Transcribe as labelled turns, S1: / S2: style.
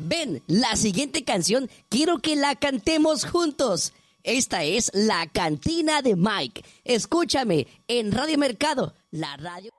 S1: Ven, la siguiente canción quiero que la cantemos juntos. Esta es La Cantina de Mike. Escúchame en Radio Mercado, la radio...